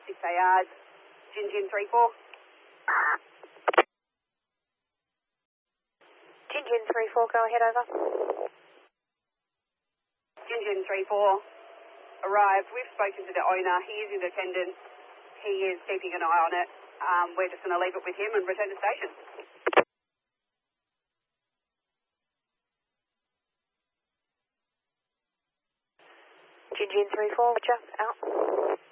6 ARs. Gin 3-4. Gin 3-4, go ahead, over. Gin 3-4. Arrived. We've spoken to the owner. He is in attendance. He is keeping an eye on it. We're just going to leave it with him and return to station. Gin 3-4, Roger, out.